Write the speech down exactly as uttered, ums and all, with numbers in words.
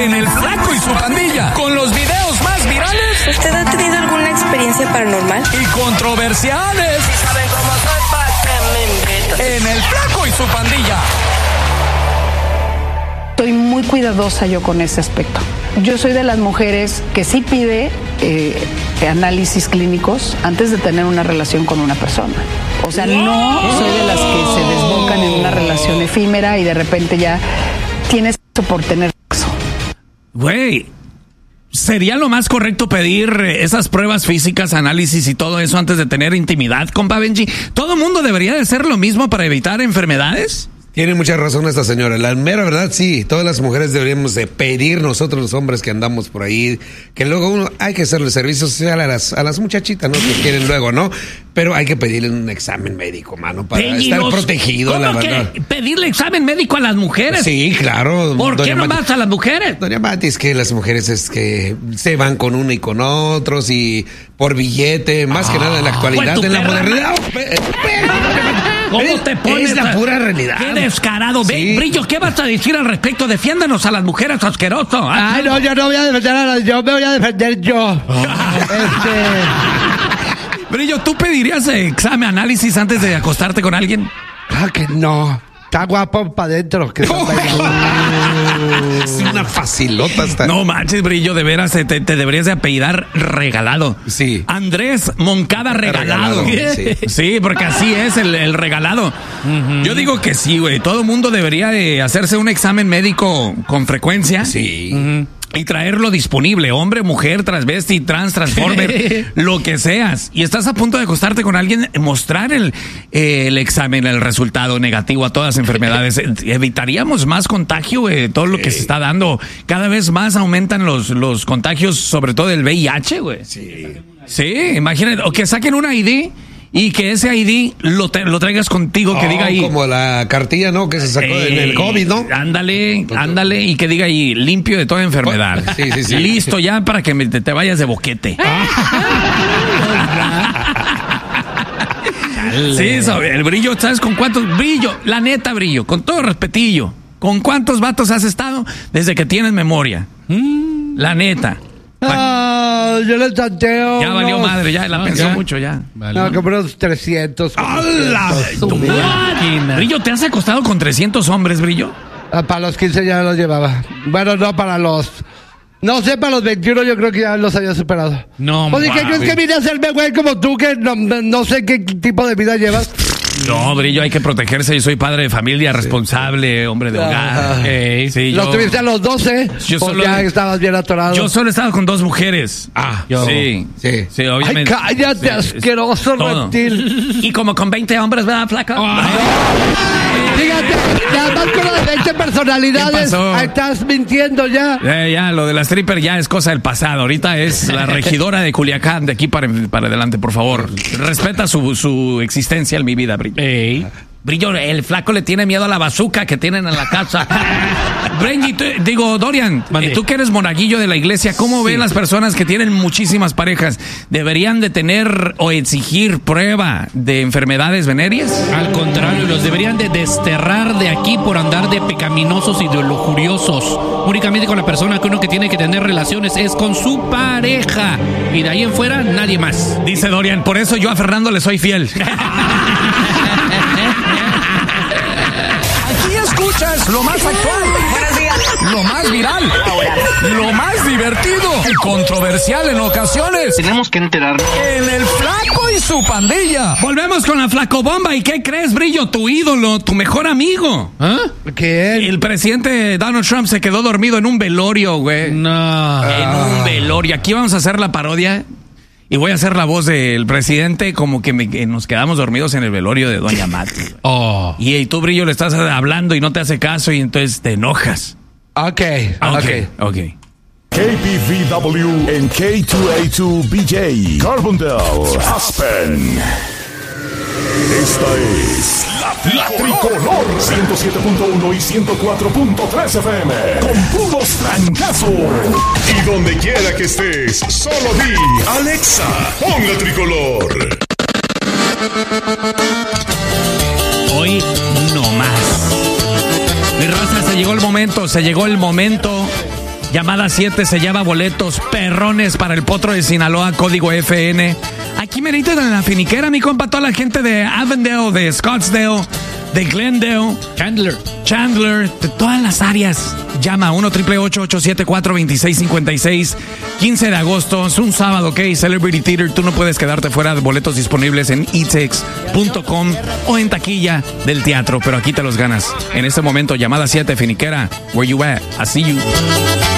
en El Flaco y su Pandilla, con los videos más virales. ¿Usted ha tenido alguna experiencia paranormal? Y controversiales. ¿Y saben cómo soy? ¿Para qué me invitan? En El Flaco y su Pandilla. Estoy muy cuidadosa yo con ese aspecto. Yo soy de las mujeres que sí pide eh, análisis clínicos antes de tener una relación con una persona. O sea, no soy de las que se desbocan en una relación efímera y de repente ya tienes sexo por tener sexo. Güey, ¿sería lo más correcto pedir esas pruebas físicas, análisis y todo eso antes de tener intimidad, compa Benji? ¿Todo mundo debería de hacer lo mismo para evitar enfermedades? Tiene mucha razón esta señora. La mera verdad, sí. Todas las mujeres deberíamos de pedir nosotros los hombres que andamos por ahí, que luego uno hay que hacerle servicio social a las, a las muchachitas, ¿no? Que quieren luego, ¿no? Pero hay que pedirle un examen médico, mano, para Benji, estar los- protegido, ¿Cómo la que verdad. pedirle examen médico a las mujeres? Sí, claro. ¿Por qué doña no Mati. más a las mujeres? Doña Mati, es que las mujeres es que se van con uno y con otros y por billete, más que nada en la actualidad, pues tu en la perra modernidad. madre. Pe- espera, doña Mati. ¿Cómo Es- te pones? Es la a- pura realidad. ¡Qué descarado! Ve, Sí. Brillo, ¿qué vas a decir al respecto? Defiéndanos a las mujeres, asqueroso. Ay, no, yo no voy a defender a las, yo me voy a defender yo. Este, Brillo, ¿tú pedirías eh, examen, análisis antes de acostarte con alguien? claro que no. Está guapo para adentro. Que está Es una facilota hasta. No manches, Brillo, de veras, te, te deberías de apellidar Regalado. Sí. Andrés Moncada Regalado. Regalado, sí. Sí, porque así es el, el regalado. Yo digo que sí, güey. Todo mundo debería de hacerse un examen médico con frecuencia. Sí. Y traerlo disponible, hombre, mujer, transvesti, trans, transformer, lo que seas. Y estás a punto de acostarte con alguien, mostrar el, eh, el examen, el resultado negativo a todas las enfermedades. Evitaríamos más contagio, eh, todo lo que se está dando. Cada vez más aumentan los, los contagios, sobre todo del V I H, güey. Sí. Sí, imagínate, o que saquen un I D y que ese I D lo, te- lo traigas contigo, que Oh, diga ahí. como la cartilla, ¿no? Que se sacó en el COVID, ¿no? Ándale, ándale, y que diga ahí, limpio de toda enfermedad. Sí, sí, sí. Listo ya para que me- te, te vayas de boquete. Sí, eso, el Brillo, ¿sabes con cuántos? Brillo, la neta, Brillo, con todo respetillo, ¿con cuántos vatos has estado desde que tienes memoria? La neta. Ah, yo le tanteo. Ya valió unos- madre, ya la no, pensó ya. mucho ya. No, como unos trescientos. ¡Hala! Tu máquina. Brillo, ¿te has acostado con trescientos hombres, Brillo? Ah, para los quince ya los llevaba. Bueno, no, para los... No sé, para los veintiuno yo creo que ya los había superado. No, Oye, ¿qué mames. crees que vine a hacerme güey como tú que no, no sé qué tipo de vida llevas? No, Brillo, hay que protegerse. Yo soy padre de familia, responsable, hombre de hogar. Ah. Ey, sí, Los yo, tuviste a los doce, Yo pues solo- ya estabas bien atorado. yo solo he estado con dos mujeres. Ah, Yo- sí, sí. sí, Ay, obviamente. cállate, Sí, asqueroso todo. reptil. Y como con veinte hombres, ¿verdad, flaca? Fíjate, nada más con las veinte personalidades, ¿Qué pasó? ahí estás mintiendo ya. Eh, ya, lo de la stripper ya es cosa del pasado. Ahorita es la regidora de Culiacán, de aquí para, para adelante, por favor. Respeta su, su existencia en mi vida, Brillo. Ey. Brillo, el flaco le tiene miedo a la bazuca que tienen en la casa. Brengy, tú- digo, Dorian, Mande. eh, tú que eres monaguillo de la iglesia, ¿cómo ven las personas que tienen muchísimas parejas? ¿Deberían de tener o exigir prueba de enfermedades venéreas? Al contrario, los deberían de desterrar de aquí por andar de pecaminosos y de lujuriosos. Únicamente con la persona que uno que tiene que tener relaciones es con su pareja. Y de ahí en fuera, nadie más. Dice Dorian, por eso yo a Fernando le soy fiel. Aquí escuchas lo más actual, Buenos días. lo más viral, lo más divertido y controversial en ocasiones. Tenemos que enterarnos. En El Flaco y su Pandilla. Volvemos con la flacobomba. ¿Y qué crees, Brillo? Tu ídolo, tu mejor amigo. ¿Ah? ¿Qué? El presidente Donald Trump se quedó dormido en un velorio, güey. No. En un velorio. Aquí vamos a hacer la parodia. Y voy a hacer la voz del presidente como que, me- que nos quedamos dormidos en el velorio de Doña Mati. Oh. Y, y tú, Brillo, le estás hablando y no te hace caso y entonces te enojas. Ok, ok. Ok, ok. K P V W en K dos A dos B J, Carbondale, Aspen. Esta es la, la Tricolor ciento siete punto uno y ciento cuatro punto tres F M con puros trancazos. Y donde quiera que estés, solo di Alexa, pon la Tricolor. Hoy no más. Mi raza, se llegó el momento, se llegó el momento Llamada siete se lleva boletos perrones para el Potro de Sinaloa, código F N. Aquí merita en la finiquera, mi compa, toda la gente de Avondale, de Scottsdale, de Glendale, Chandler. Chandler, de todas las áreas. Llama a uno triple ocho, ocho siete cuatro, dos seis cinco seis. quince de agosto, es un sábado, ¿ok? Celebrity Theater, tú no puedes quedarte fuera de boletos disponibles en e tix punto com o en taquilla del teatro, pero aquí te los ganas. En este momento, llamada siete, finiquera, where you at? I see you.